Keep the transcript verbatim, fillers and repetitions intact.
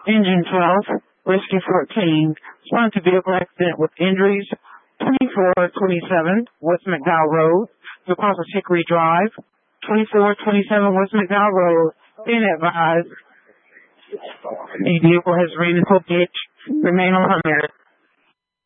Engine twelve, Rescue fourteen, respond to vehicle accident with injuries, twenty-four twenty-seven West McDowell Road, to cross of Hickory Drive, twenty-four twenty-seven West McDowell Road, being advised, the vehicle has ran into a ditch, remain on the